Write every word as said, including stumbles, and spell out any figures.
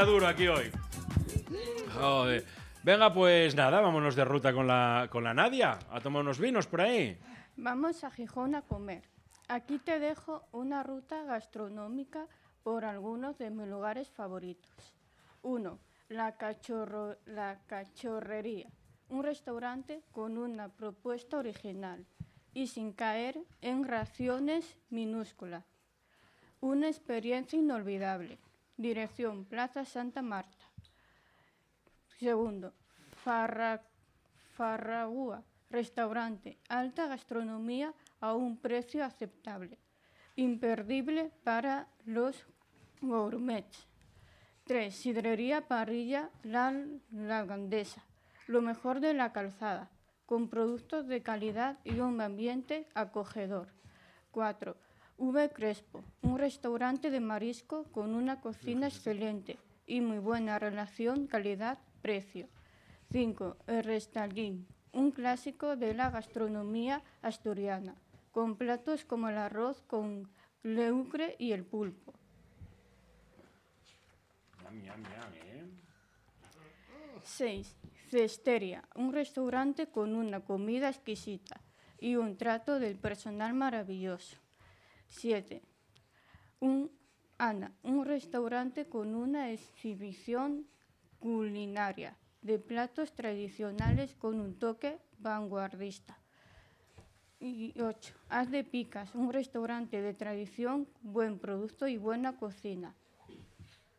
duro aquí hoy. Joder. Venga, pues nada, vámonos de ruta con la, con la Nadia. A tomar unos vinos por ahí. Vamos a Gijón a comer. Aquí te dejo una ruta gastronómica por algunos de mis lugares favoritos. uno. La, Cachorro, la Cachorrería. Un restaurante con una propuesta original y sin caer en raciones minúsculas. Una experiencia inolvidable. Dirección Plaza Santa Marta. Segundo, Farra, Farragúa, restaurante, alta gastronomía a un precio aceptable, imperdible para los gourmets. Tres, Sidrería Parrilla La Lagandesa, lo mejor de la calzada, con productos de calidad y un ambiente acogedor. Cuatro, V Crespo, un restaurante de marisco con una cocina excelente y muy buena relación calidad-precio. cinco. El Restallín, un clásico de la gastronomía asturiana, con platos como el arroz con leucre y el pulpo. seis. Cesteria, un restaurante con una comida exquisita y un trato del personal maravilloso. siete. Un Ana, un restaurante con una exhibición culinaria de platos tradicionales con un toque vanguardista. Y ocho. Haz de Picas, un restaurante de tradición, buen producto y buena cocina,